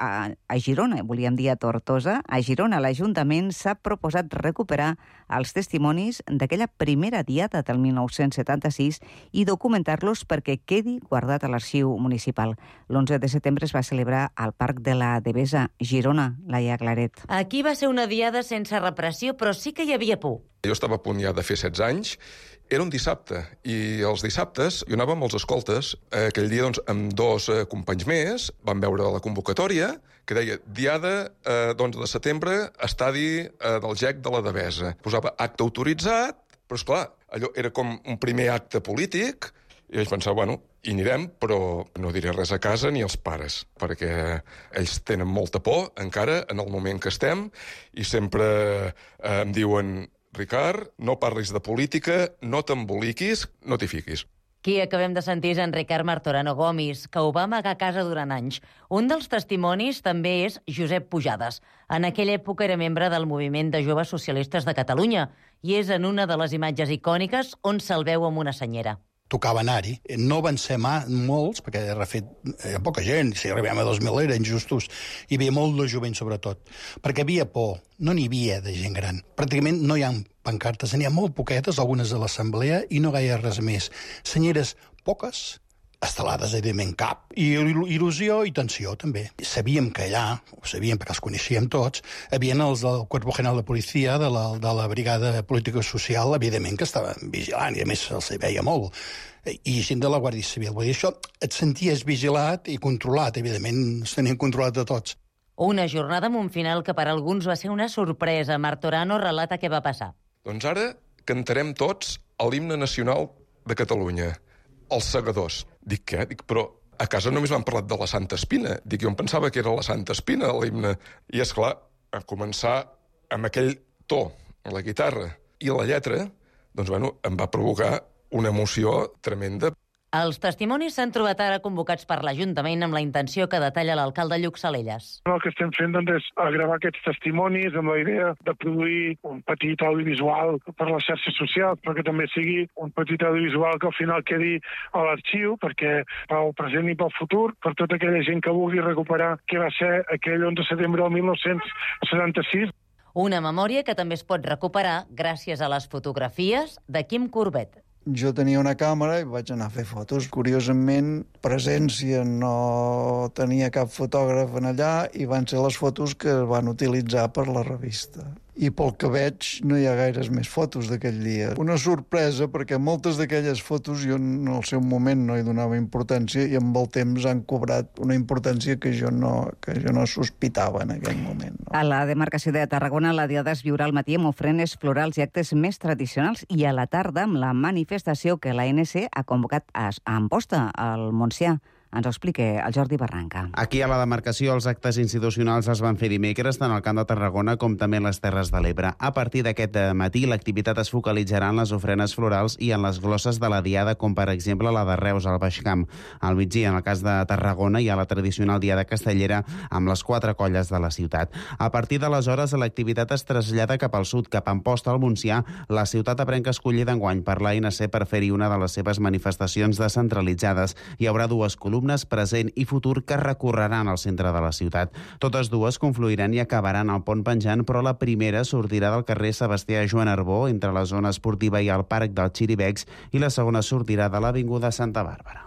Speaker 1: Girona, volíem dir a Tortosa, a Girona l'Ajuntament s'ha proposat recuperar els testimonis d'aquella primera diada del 1976 i documentar-los perquè quedi guardat a l'arxiu municipal. L'11 de setembre es va celebrar al Parc de la Devesa, Girona, Laia Claret.
Speaker 16: Aquí va ser una diada sense repressió, però sí que hi havia por.
Speaker 26: Jo estava a punt ja de fer 16 anys. Era un dissabte, i els dissabtes jo anava amb els escoltes. Aquell dia, doncs, amb 2 companys més, vam veure la convocatòria, que deia Diada 11 de setembre, estadi del GEC de la Devesa. Posava acte autoritzat, però, esclar, allò era com un primer acte polític, i vaig pensar, bueno, hi anirem, però no diré res a casa ni als pares, perquè ells tenen molta por, encara, en el moment que estem, i sempre em diuen: Ricard, no parlis de política, no t'emboliquis, no t'hi fiquis.
Speaker 16: Qui acabem de sentir és en Ricard Martorano Gomis, que ho va amagar a casa durant anys. Un dels testimonis també és Josep Pujades. En aquella època era membre del Moviment de Joves Socialistes de Catalunya i és en una de les imatges icòniques on se'l veu amb una senyera.
Speaker 27: Tocava anar-hi. No van ser molts, perquè de fet hi ha poca gent, si arribem a 2.000 era injustos. Hi havia molt de jovent, sobretot, perquè havia por, no n'hi havia de gent gran. Pràcticament no hi ha pancartes, n'hi ha molt poquetes, algunes a l'assemblea, i no gaire res més. Senyeres poques, estelades, evidentment, cap. I il·lusió i tensió, també. Sabíem que allà, ho sabíem perquè els coneixíem tots, havien els del Cuerpo General de Policia, de la Brigada Política Social, evidentment, que estaven vigilant, i a més se'ls veia molt. I gent de la Guàrdia Civil. Vull dir, això et senties vigilat i controlat, evidentment, es tenien controlat de tots.
Speaker 16: Una jornada amb un final que per alguns va ser una sorpresa. Martorano relata què va passar.
Speaker 26: Doncs ara cantarem tots l'himne nacional de Catalunya, els segadors. Dic, què? Dic, però a casa només m'han parlat de la Santa Espina. Dic, jo em pensava que era la Santa Espina, l'himne. I, esclar, a començar amb aquell to, la guitarra i la lletra, doncs, bueno, em va provocar una emoció tremenda.
Speaker 16: Els testimonis s'han trobat ara convocats per l'Ajuntament amb la intenció que detalla l'alcalde Lluc Salelles.
Speaker 14: El que estem fent és gravar aquests testimonis amb la idea de produir un petit audiovisual per les xarxes socials, però que també sigui un petit audiovisual que al final quedi a l'arxiu, perquè pel present i pel futur, per tota aquella gent que vulgui recuperar què va ser aquell 11 de setembre del 1976.
Speaker 16: Una memòria que també es pot recuperar gràcies a les fotografies de Quim Corbet.
Speaker 15: Jo tenia una càmera i vaig anar a fer fotos. Curiosament, presència no tenia cap fotògraf en allà i van ser les fotos que es van utilitzar per la revista. I pel que veig no hi ha gaires més fotos d'aquell dia. Una sorpresa, perquè moltes d'aquelles fotos jo en el seu moment no hi donava importància i amb el temps han cobrat una importància que jo no sospitava en aquell moment. No?
Speaker 1: A la demarcació de Tarragona, la diada es viurà al matí amb ofrenes florals i actes més tradicionals i a la tarda amb la manifestació que l'ANC ha convocat a Amposta, al Montsià. Ens ho explica el Jordi Barranca.
Speaker 17: Aquí a la demarcació els actes institucionals es van fer dimecres tant al Camp de Tarragona com també a les Terres de l'Ebre. A partir d'aquest matí l'activitat es focalitzarà en les ofrenes florals i en les glosses de la diada, com per exemple la de Reus al Baix Camp. Al migdia, en el cas de Tarragona, hi ha la tradicional diada castellera amb les 4 colles de la ciutat. A partir d'aleshores l'activitat es trasllada cap al sud, cap a Amposta, al Montsià, la ciutat aprenca escollida enguany per l'ANC per fer-hi una de les seves manifestacions descentralitzades. Hi haurà 2 columnes, present i futur, que recorreran al centre de la ciutat. Totes 2 confluiran i acabaran al pont penjant, però la primera sortirà del carrer Sebastià Joan Arbó, entre la zona esportiva i el Parc dels Xiribecs, i la segona sortirà de l'Avinguda Santa Bàrbara.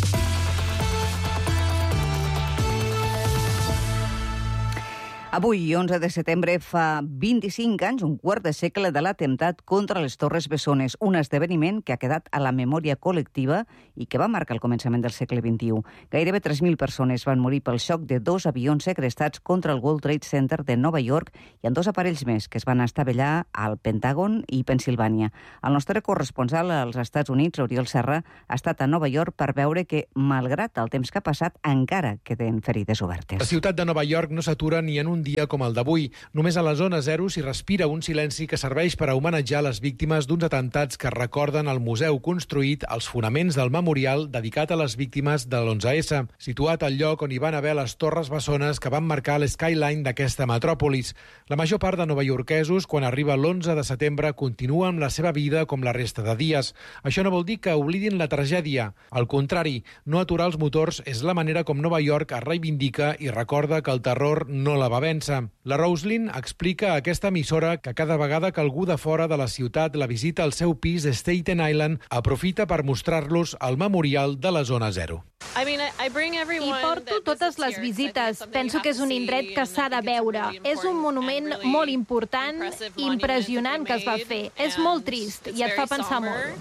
Speaker 1: Avui, 11 de setembre, fa 25 anys, un quart de segle de l'atemptat contra les Torres Bessones, un esdeveniment que ha quedat a la memòria col·lectiva i que va marcar el començament del segle XXI. Gairebé 3.000 persones van morir pel xoc de 2 avions segrestats contra el World Trade Center de Nova York i en 2 aparells més que es van estavellar al Pentàgon i Pennsilvània. El nostre corresponsal als Estats Units, Oriol Serra, ha estat a Nova York per veure que, malgrat el temps que ha passat, encara queden ferides obertes.
Speaker 18: La ciutat de Nova York no s'atura ni en un dia com el d'avui. Només a la zona 0 s'hi respira un silenci que serveix per a homenatjar les víctimes d'uns atemptats que recorden el museu construït als fonaments del memorial dedicat a les víctimes de l'11S, situat al lloc on hi van haver les torres bessones que van marcar l'skyline d'aquesta metròpolis. La major part de novaiorquesos, quan arriba l'11 de setembre, continua amb la seva vida com la resta de dies. Això no vol dir que oblidin la tragèdia. Al contrari, no aturar els motors és la manera com Nova York es reivindica i recorda que el terror no la va vèncer. La Roslyn explica a aquesta emissora que cada vegada que algú de fora de la ciutat la visita al seu pis de Staten Island, aprofita per mostrar-los el memorial de la zona 0.
Speaker 19: Hi porto totes les visites. Penso que és un indret que s'ha de veure. És un monument molt important, impressionant que es va fer. És molt trist i et fa pensar molt.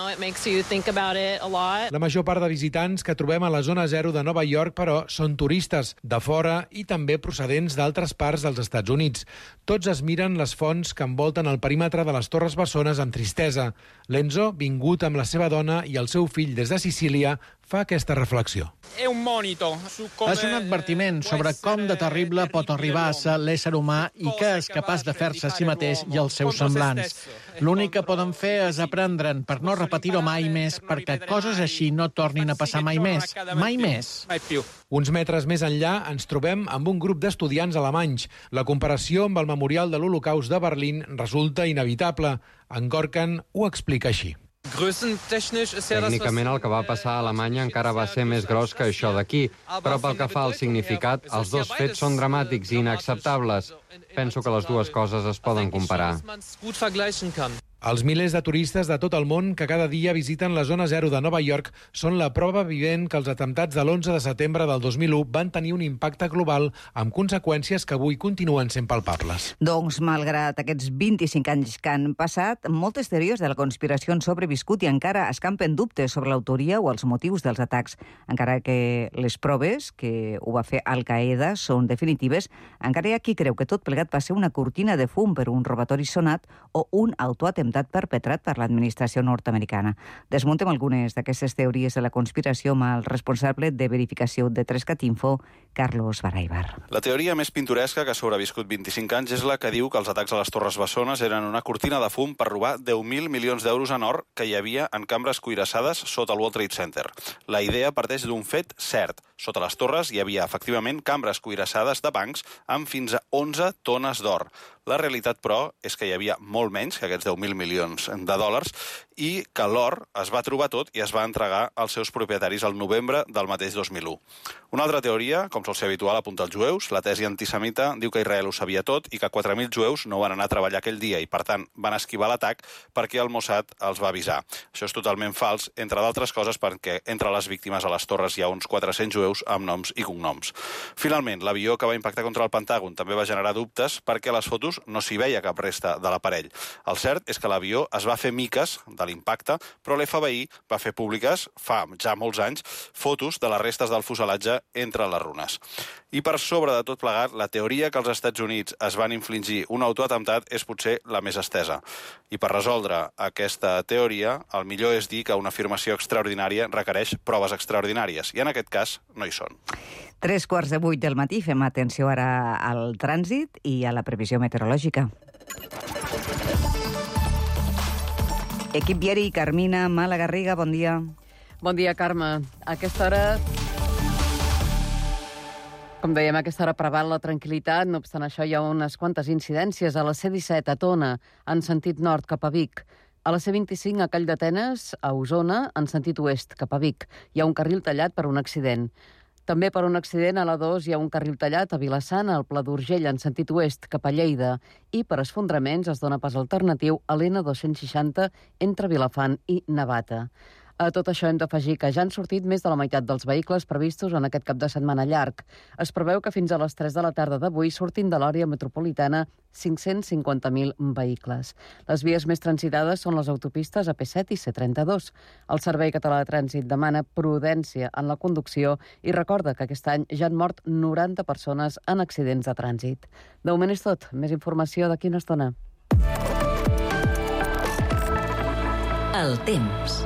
Speaker 18: La major part de visitants que trobem a la zona 0 de Nova York, però, són turistes de fora i també procedents d'altres parts dels Estats Units. Tots es miren les fonts que envolten el perímetre de les Torres Bessones amb tristesa. L'Enzo, vingut amb la seva dona i el seu fill des de Sicília, fa aquesta reflexió.
Speaker 20: És
Speaker 22: un advertiment sobre com de terrible pot arribar a ser l'ésser humà i què és capaç de fer-se a si mateix i als seus semblants. L'únic que poden fer és aprendre'n per no repetir-ho mai més, perquè coses així no tornin a passar mai més. Mai més.
Speaker 18: Uns metres més enllà ens trobem amb un grup d'estudiants alemanys. La comparació amb el Memorial de l'Holocaust de Berlín resulta inevitable. En Gorkan ho explica així.
Speaker 21: Tècnicament el que va passar a Alemanya encara va ser més gros que això d'aquí, però pel que fa al significat, els 2 fets són dramàtics i inacceptables. Penso que les 2 coses es poden comparar.
Speaker 18: Els milers de turistes de tot el món que cada dia visiten la zona 0 de Nova York són la prova vivent que els atemptats de l'11 de setembre del 2001 van tenir un impacte global amb conseqüències que avui continuen sent palpables.
Speaker 1: Doncs, malgrat aquests 25 anys que han passat, moltes teories de la conspiració han sobreviscut i encara escampen dubtes sobre l'autoria o els motius dels atacs. Encara que les proves que ho va fer Al-Qaeda són definitives, encara hi ha qui creu que tot plegat va ser una cortina de fum per un robatori sonat o un autoatemptat atemptat perpetrat per l'administració nord-americana. Desmuntem algunes d'aquestes teories de la conspiració amb el responsable de verificació de 3cat Info, Carlos Baraibar.
Speaker 2: La teoria més pintoresca que ha sobreviscut 25 anys és la que diu que els atacs a les Torres Bessones eren una cortina de fum per robar 10.000 milions d'euros en or que hi havia en cambres cuirassades sota el World Trade Center. La idea parteix d'un fet cert. Sota les torres hi havia, efectivament, cambres cuirassades de bancs amb fins a 11 tones d'or. La realitat, però, és que hi havia molt menys que aquests 10.000 milions de dòlars i que l'or es va trobar tot i es va entregar als seus propietaris al novembre del mateix 2001. Una altra teoria, com sol ser habitual, apunta als jueus. La tesi antisemita diu que Israel ho sabia tot i que 4.000 jueus no van anar a treballar aquell dia i, per tant, van esquivar l'atac perquè el Mossad els va avisar. Això és totalment fals, entre d'altres coses perquè entre les víctimes a les torres hi ha uns 400 jueus amb noms i cognoms. Finalment, l'avió que va impactar contra el Pentàgon també va generar dubtes perquè a les fotos no s'hi veia cap resta de l'aparell. El cert és que l'avió es va fer miques de l'impacte, però l'FBI va fer públiques, fa ja molts anys, fotos de les restes del fuselatge entre les runes. I per sobre de tot plegat, la teoria que els Estats Units es van infligir un autoatemptat és potser la més estesa. I per resoldre aquesta teoria, el millor és dir que una afirmació extraordinària requereix proves extraordinàries, i en aquest cas no hi són.
Speaker 1: 7:45 del matí, fem atenció ara al trànsit i a la previsió meteorològica. Equip viari, Carmina Malagarriga, bon dia.
Speaker 3: Bon dia, Carme. A aquesta hora, com dèiem, a aquesta hora preval la tranquil·litat. No obstant això, hi ha unes quantes incidències a la C-17 a Tona, en sentit nord cap a Vic. A la C-25 a Call d'Atenes, a Osona, en sentit oest cap a Vic. Hi ha un carril tallat per un accident. També per un accident a la 2 hi ha un carril tallat a Vilassana, al Pla d'Urgell, en sentit oest, cap a Lleida. I per esfondraments es dona pas alternatiu a l'N260 entre Vilafant i Navata. A tot això hem d'afegir que ja han sortit més de la meitat dels vehicles previstos en aquest cap de setmana llarg. Es preveu que fins a les 3 de la tarda d'avui surtin de l'àrea metropolitana 550.000 vehicles. Les vies més transitades són les autopistes AP7 i C32. El Servei Català de Trànsit demana prudència en la conducció i recorda que aquest any ja han mort 90 persones en accidents de trànsit. De moment és tot. Més informació d'aquí una estona.
Speaker 8: El temps.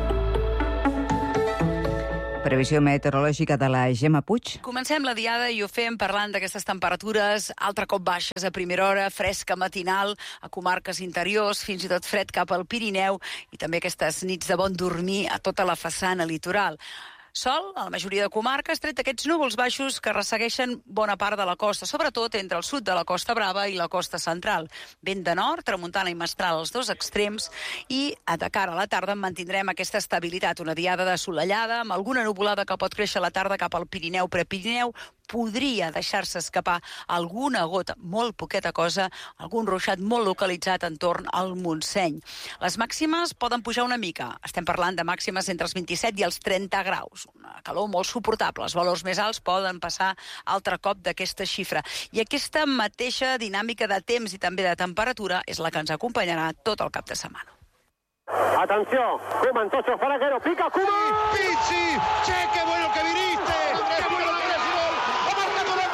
Speaker 1: Previsió meteorològica de la Gemma Puig.
Speaker 4: Comencem la diada i ho fem parlant d'aquestes temperatures altre cop baixes a primera hora, fresca matinal a comarques interiors, fins i tot fred cap al Pirineu i també aquestes nits de bon dormir a tota la façana litoral. Sol a la majoria de comarques, tret d'aquests núvols baixos que ressegueixen bona part de la costa, sobretot entre el sud de la Costa Brava i la costa central. Vent de nord, tramuntana i mestral als dos extrems i de cara a la tarda mantindrem aquesta estabilitat, una diada assolellada amb alguna nuvolada que pot créixer a la tarda cap al Pirineu, Prepirineu, podria deixar-se escapar alguna gota, molt poqueta cosa, algun ruixat molt localitzat entorn al Montseny. Les màximes poden pujar una mica. Estem parlant de màximes entre els 27 i els 30 graus. Una calor molt suportable. Els valors més alts poden passar altre cop d'aquesta xifra. I aquesta mateixa dinàmica de temps i també de temperatura és la que ens acompanyarà tot el cap de setmana.
Speaker 6: Atención, Koeman, Tocho, Faraguero, pica, Koeman. Pizzi, che, qué bueno que viniste. Qué bueno que eres gol. Ha marcado el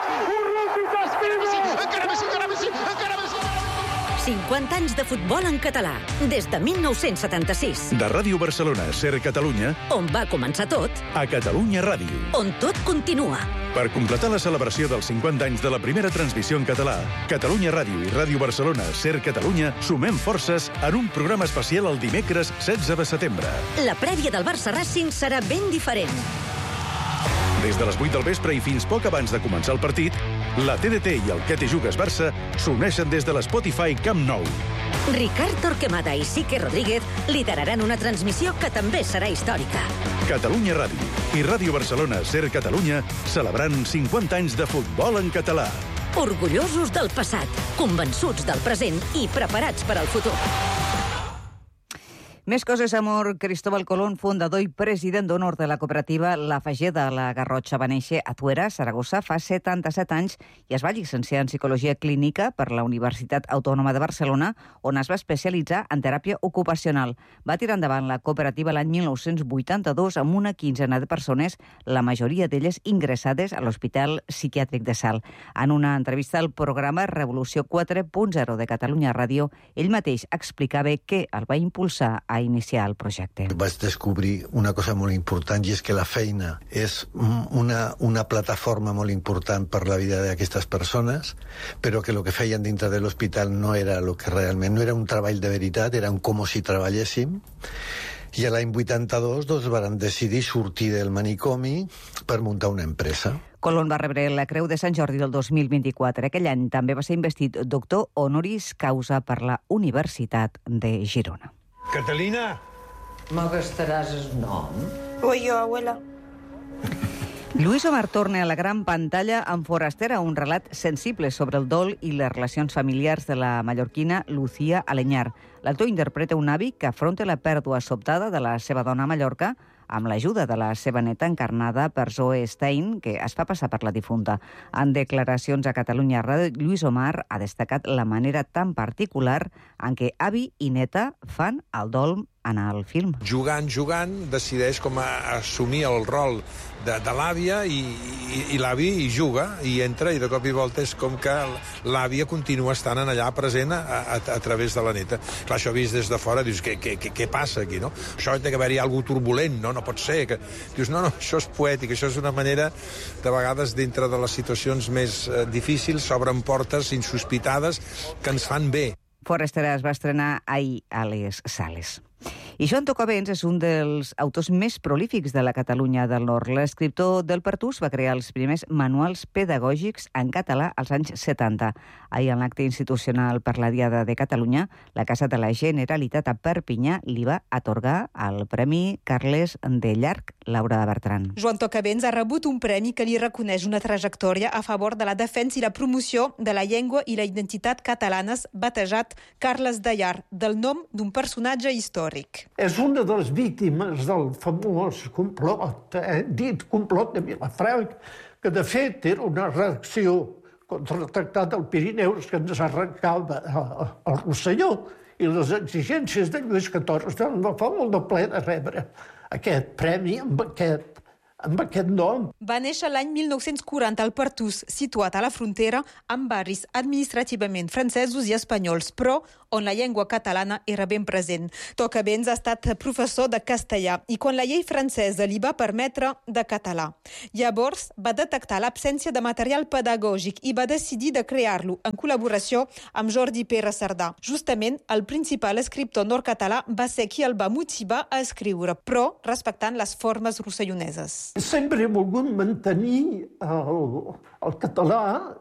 Speaker 8: Encara més, encara més. 50 anys de futbol en català, des de 1976.
Speaker 20: De Ràdio Barcelona, Ser Catalunya,
Speaker 8: On va començar tot,
Speaker 20: a Catalunya Ràdio.
Speaker 8: On tot continua.
Speaker 20: Per completar la celebració dels 50 anys de la primera transmissió en català, Catalunya Ràdio i Ràdio Barcelona, Ser Catalunya, sumem forces en un programa especial el dimecres 16 de setembre.
Speaker 8: La prèvia del Barça-Racing serà ben diferent.
Speaker 20: Des de les 8 del vespre i fins poc abans de començar el partit, la TDT i el Que te jugues Barça s'uneixen des de l'Spotify Camp Nou.
Speaker 8: Ricard Torquemada i Sique Rodríguez lideraran una transmissió que també serà històrica.
Speaker 20: Catalunya Ràdio i Ràdio Barcelona, Ser Catalunya, celebrant 50 anys de futbol en català.
Speaker 8: Orgullosos del passat, convençuts del present i preparats per al futur.
Speaker 1: Més coses, amor. Cristóbal Colón, fundador i president d'honor de la cooperativa La Fageda a la Garrotxa, va néixer a Tuera, Saragossa, fa 77 anys i es va llicenciar en Psicologia Clínica per la Universitat Autònoma de Barcelona, on es va especialitzar en teràpia ocupacional. Va tirar endavant la cooperativa l'any 1982 amb una quinzena de persones, la majoria d'elles ingressades a l'Hospital Psiquiàtric de Salt. En una entrevista al programa Revolució 4.0 de Catalunya Ràdio, ell mateix explicava què el va impulsar a iniciar el projecte.
Speaker 5: Vaig descobrir una cosa molt important, i és que la feina és una plataforma molt important per la vida d'aquestes persones, però que el que feien dintre de l'hospital no era el que realment, no era un treball de veritat, era un com si treballéssim. I a l'any 82 varen decidir sortir del manicomi per muntar una empresa.
Speaker 1: Colón va rebre la Creu de Sant Jordi del 2024. Aquell any també va ser investit doctor honoris causa per la Universitat de Girona.
Speaker 7: Catalina!
Speaker 9: Me gastaràs el nom?
Speaker 10: Voy yo, abuela.
Speaker 1: Lluís Omar torna a la gran pantalla amb Forastera, un relat sensible sobre el dol i les relacions familiars de la mallorquina Lucía Aleñar. L'actor interpreta un avi que afronta la pèrdua sobtada de la seva dona a Mallorca amb l'ajuda de la seva neta encarnada per Zoe Stein, que es fa passar per la difunta. En declaracions a Catalunya Ràdio, Lluís Omar ha destacat la manera tan particular en què avi i neta fan el dol en el film.
Speaker 7: Jugant, decideix com assumir el rol de l'àvia i l'avi hi juga, i entra, i de cop i volta és com que l'àvia continua estant allà present a través de la neta. Clar, això vist des de fora, dius, què passa aquí, no? Això té que haver-hi alguna cosa turbulent, no pot ser. Dius, no, això és poètic, això és una manera, de vegades, dintre de les situacions més difícils, s'obren portes insospitades que ens fan bé.
Speaker 1: Forastera es va estrenar ahir a les sales. I Joan Tocabens és un dels autors més prolífics de la Catalunya del Nord. L'escriptor del Pertús va crear els primers manuals pedagògics en català als anys 70. Ahir, en l'acte institucional per la Diada de Catalunya, la Casa de la Generalitat a Perpinyà li va atorgar el Premi Carles de Llarg Laura Bertran.
Speaker 23: Joan Tocabens ha rebut un premi que li reconeix una trajectòria a favor de la defensa i la promoció de la llengua i la identitat catalanes, batejat Carles de Llarg, del nom d'un personatge històric.
Speaker 24: És una de les víctimes del famós complot, dit complot de Vilafranc, que de fet era una reacció contra el Tractat del Pirineus que ens arrencava el Rosselló, i les exigències de Lluís XIV no fa molt de ple de rebre aquest premi amb aquest nom.
Speaker 23: Va néixer l'any 1940 al Pertús, situat a la frontera amb barris administrativament francesos i espanyols, però on la llengua catalana era ben present. Tocabens ha estat professor de castellà i quan la llei francesa li va permetre de català. Llavors va detectar l'absència de material pedagògic i va decidir de crear-lo en col·laboració amb Jordi Pere Cerdà. Justament, el principal escriptor nord-català va ser qui el va motivar a escriure, però respectant les formes rosselloneses.
Speaker 24: Sempre he volgut mantenir el català